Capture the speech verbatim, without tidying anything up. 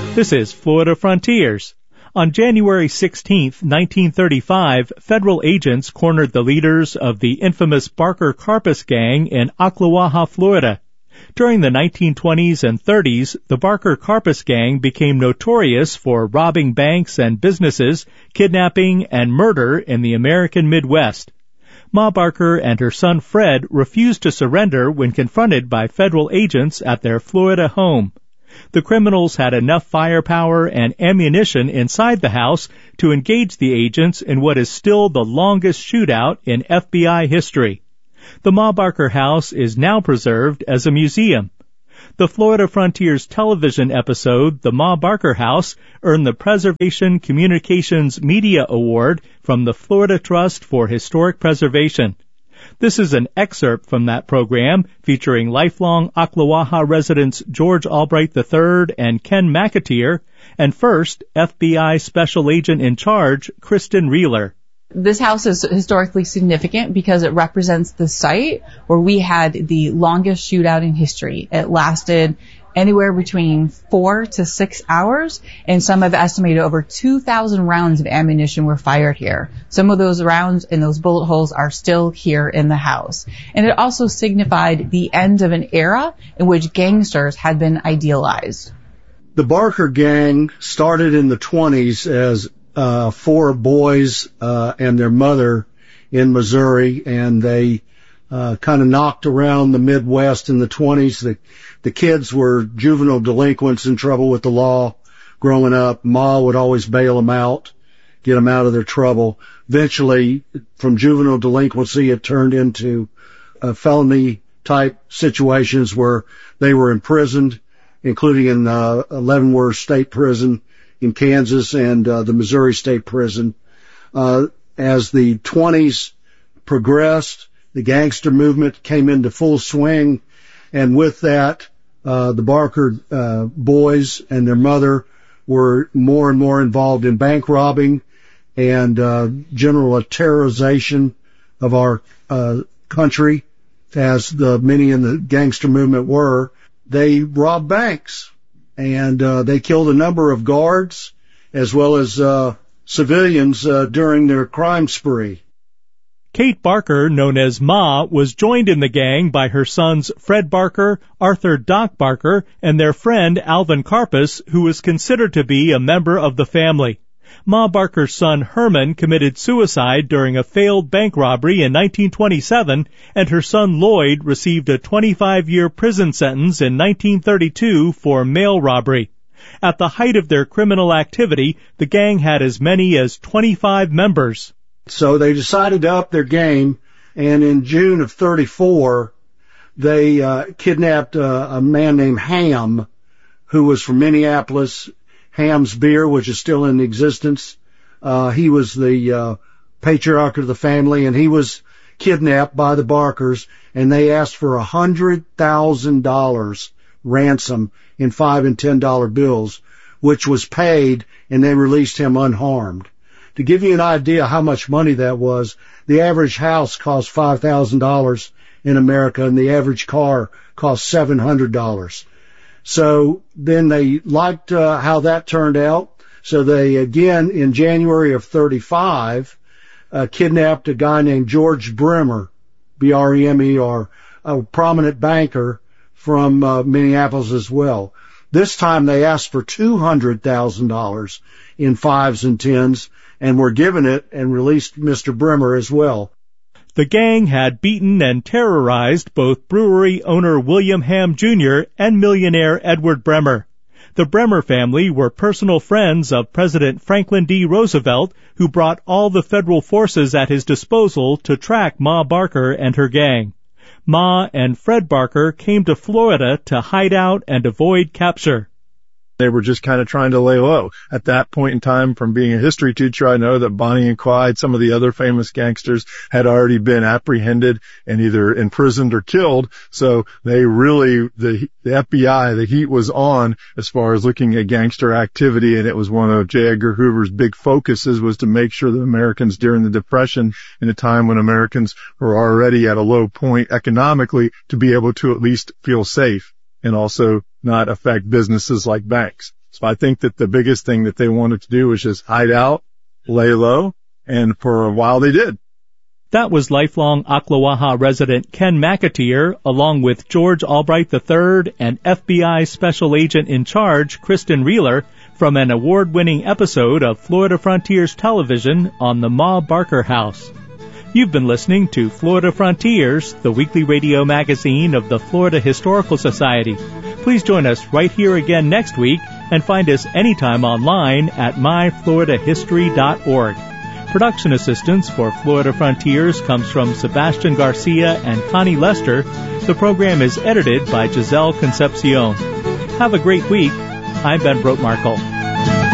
This is Florida Frontiers. On January sixteenth, nineteen thirty-five, federal agents cornered the leaders of the infamous Barker Karpus gang in Ocklawaha, Florida. During the nineteen twenties and thirties, the Barker Karpus gang became notorious for robbing banks and businesses, kidnapping, and murder in the American Midwest. Ma Barker and her son Fred refused to surrender when confronted by federal agents at their Florida home. The criminals had enough firepower and ammunition inside the house to engage the agents in what is still the longest shootout in F B I history. The Ma Barker house is now preserved as a museum. The Florida Frontiers television episode, The Ma Barker House, earned the Preservation Communications Media Award from the Florida Trust for Historic Preservation. This is an excerpt from that program featuring lifelong Ocklawaha residents George Albright the third and Ken McAteer, and first, F B I Special Agent in Charge, Kristen Reeler. This house is historically significant because it represents the site where we had the longest shootout in history. It lasted anywhere between four to six hours, and some have estimated over two thousand rounds of ammunition were fired here. Some of those rounds and those bullet holes are still here in the house. And it also signified the end of an era in which gangsters had been idealized. The Barker gang started in the twenties as uh four boys uh and their mother in Missouri, and they uh kind of knocked around the Midwest in the twenties. The the kids were juvenile delinquents in trouble with the law growing up. Ma would always bail them out, get them out of their trouble. Eventually, from juvenile delinquency, it turned into uh, felony type situations where they were imprisoned, including in uh, Leavenworth State Prison in Kansas and uh, the Missouri State Prison. Uh, as the twenties progressed, the gangster movement came into full swing, and with that, uh, the Barker uh, boys and their mother were more and more involved in bank robbing and uh, general terrorization of our uh, country, as the many in the gangster movement were. They robbed banks, and uh, they killed a number of guards as well as uh, civilians uh, during their crime spree. Kate Barker, known as Ma, was joined in the gang by her sons Fred Barker, Arthur Doc Barker, and their friend Alvin Karpus, who was considered to be a member of the family. Ma Barker's son Herman committed suicide during a failed bank robbery in nineteen twenty-seven, and her son Lloyd received a twenty-five year prison sentence in nineteen thirty-two for mail robbery. At the height of their criminal activity, the gang had as many as twenty-five members. So they decided to up their game, and in June of thirty-four, they uh, kidnapped uh, a man named Ham, who was from Minneapolis. Ham's Beer, which is still in existence. Uh, he was the uh, patriarch of the family, and he was kidnapped by the Barkers, and they asked for a hundred thousand dollars ransom in five and ten dollar bills, which was paid, and they released him unharmed. To give you an idea how much money that was, the average house cost five thousand dollars in America, and the average car cost seven hundred dollars. So then they liked uh, how that turned out. So they, again, in January of thirty-five, uh, kidnapped a guy named George Bremer, B R E M E R, a prominent banker from uh, Minneapolis as well. This time they asked for two hundred thousand dollars in fives and tens, and were given it and released Mister Bremer as well. The gang had beaten and terrorized both brewery owner William Ham Junior and millionaire Edward Bremer. The Bremer family were personal friends of President Franklin D. Roosevelt, who brought all the federal forces at his disposal to track Ma Barker and her gang. Ma and Fred Barker came to Florida to hide out and avoid capture. They were just kind of trying to lay low. At that point in time, from being a history teacher, I know that Bonnie and Clyde, some of the other famous gangsters, had already been apprehended and either imprisoned or killed. So they really, the, the F B I, the heat was on as far as looking at gangster activity. And it was one of J. Edgar Hoover's big focuses, was to make sure that Americans during the Depression, in a time when Americans were already at a low point economically, to be able to at least feel safe and also not affect businesses like banks. So I think that the biggest thing that they wanted to do was just hide out, lay low, and for a while they did. That was lifelong Ocklawaha resident Ken McAteer, along with George Albright the third and F B I Special Agent in Charge Kristen Reeler from an award-winning episode of Florida Frontiers Television on the Ma Barker House. You've been listening to Florida Frontiers, the weekly radio magazine of the Florida Historical Society. Please join us right here again next week and find us anytime online at my florida history dot org. Production assistance for Florida Frontiers comes from Sebastian Garcia and Connie Lester. The program is edited by Giselle Concepcion. Have a great week. I'm Ben Brotmarkle.